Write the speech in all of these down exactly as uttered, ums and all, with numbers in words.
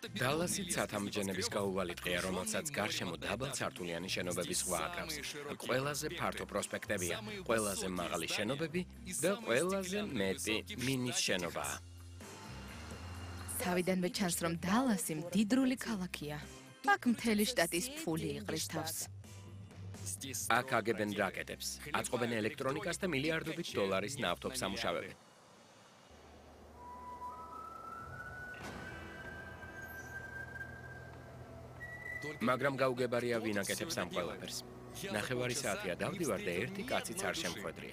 დალასი ცათამბჯენების გაუვალი ტყეა, რომელსაც გარშემო დაბალსართულიანი შენობების ზღვა აკრავს. ყველაზე ფართო პროსპექტებია, ყველაზე მაღალი შენობები და ყველაზე მეტი მინის შენობაა. თავიდანვე ჩანს, რომ დალასი მდიდრული ქალაქია. აქ მთელი შტატის ფული იყრის თავს. აქ აგებენ რაკეტებს, აწყობენ ელექტრონიკას და მილიარდობით დოლარის ნავთობს ამუშავებენ. მაგრამ გაუგებარია ვინ აკეთებს ამ ყველაფერს. ნახევარი საათია დავდივარ და ერთი კაციც არ შემხვედრია.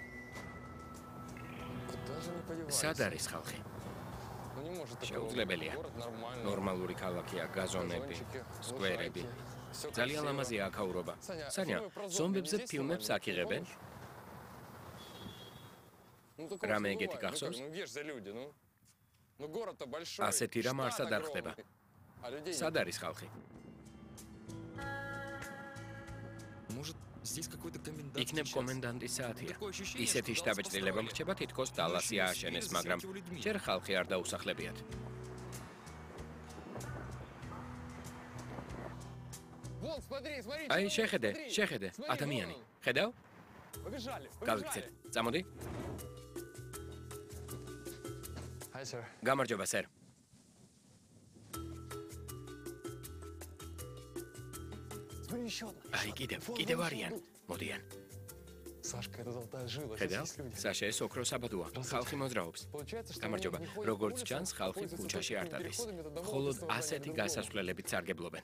სად არის ხალხი? შეუძლებელია. ნორმალური ქალაქია, გაზონები, სკვერები. ძალიან ლამაზია აქაურობა. სანია, ზომბებზე ფილმებს აქ იღებენ? რამე ეგეთი გახსოვს? ასეთი რამ არსად არ ხდება. სად არის ხალხი? იქნებ კომენდანტის საათია. ისეთი შტაბ-ჭრილება მრჩება თითქოს დალასი ააშენეს, მაგრამ ჯერ ხალხი არ დაუსახლებიათ. აი, შეხედე, შეხედე, ადამიანი. ხედავ? გავიქცეთ. წამოდი. გამარჯობა, სერ. აი, კიდევ, კიდევ არიან. მოდიან. ხედავ? საშა ეს ოქროს საბადოა. ხალხი მოძრაობს. გამარჯობა. როგორც ჩანს, ხალხი ქუჩაში არ დადის. მხოლოდ ასეთი გასასვლელებით სარგებლობენ.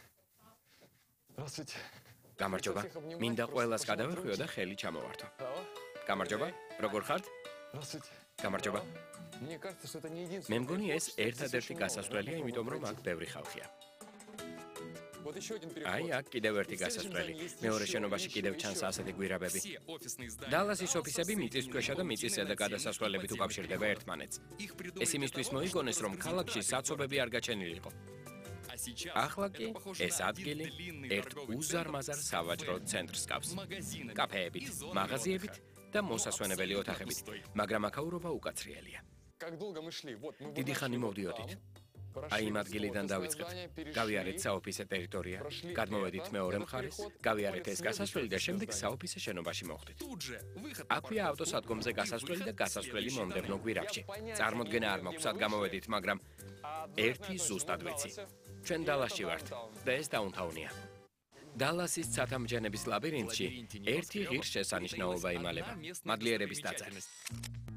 გამარჯობა. მინდა ყველას გადავერხვიო და ხელი ჩამოვართო. გამარჯობა. როგორ ხართ? გამარჯობა. მე მგონი ეს ერთადერთი გასასვლელია, იმიტომ რომ აქ ბევრი ხალხია. აი, აქ კიდევ ერთი გასასვლელი. მეორე შენობაში კიდევ ჩანს ასეთი გვირაბები. დალასის ოფისები მიწისქვეშა და მიწის ზედა გადასასვლელებით უკავშირდება ერთმანეთს. ეს იმისთვის მოიგონეს, რომ ქალაქში საცობები არ გაჩენილიყო. ახლა კი ეს ადგილი ერთ უზარმაზარ სავაჭრო ცენტრს გავს. კაფეებით, მაღაზიებით და მოსასვენებელი ოთახებით, მაგრამ აქაურობა უკაცრიელია. დიდი ხანი მოვდიოდით. აი იმ ადგილიდან დავიწყეთ. გავიარეთ საოფისე ტერიტორია, გადმოვედით მეორე მხარეს, გავიარეთ ეს გასასვლელი და შემდეგ საოფისე შენობაში მოხვდით. აქვეა ავტოსადგომზე გასასვლელი და გასასვლელი მომდევნო გვირაბში. წარმოდგენა არ მაქვს, სად გამოვედით, მაგრამ ერთი ზუსტად ვიცი. ჩვენ დალასში ვართ და ეს დაუნთაუნია. დალასის ცათამბჯენების ლაბირინთში ერთი ღირს შესანიშნაობა იმალება. მადლიერების დაწერა.